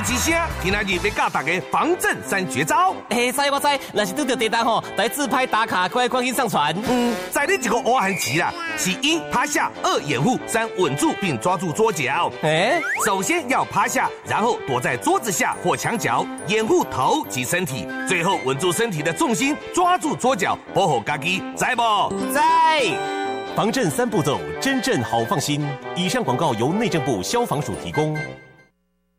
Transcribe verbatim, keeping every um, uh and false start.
之声，今仔日要教大家防震三绝招。 嘿，知我知，若是拄到地震吼，来自拍打卡，快赶紧上传。 嗯，在你一个乌汉棋啦，是一趴下，二掩护，三稳住并抓住桌角。哎，首先要趴下，然后躲在桌子下或墙角，掩护头及身体，最后稳住身体的重心，抓住桌角，保护家己，知不？ 在。 防震三步骤，真正好放心。以上广告由内政部消防署提供。